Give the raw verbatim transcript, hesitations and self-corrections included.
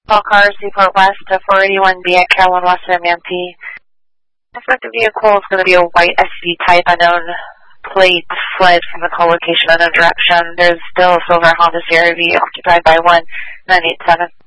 All cars, Seaport West to four eighty-one B at Carolyn Western Manatee. Suspected vehicle is going to be a white S U V type, unknown plate, fled from the call location, unknown direction. There's still a silver Honda C R V occupied by one nine eight seven.